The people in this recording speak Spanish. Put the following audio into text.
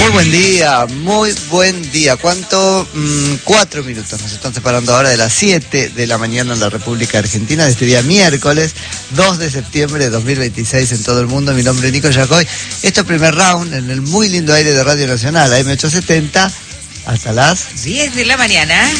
Muy buen día. ¿Cuánto? 4 minutos. Nos están separando ahora de las 7 de la mañana en la República Argentina, de este día miércoles, 2 de septiembre de 2026 en todo el mundo. Mi nombre es Nico Yacoy. Esto es Primer Round en el muy lindo aire de Radio Nacional, AM870, hasta las 10 de la mañana.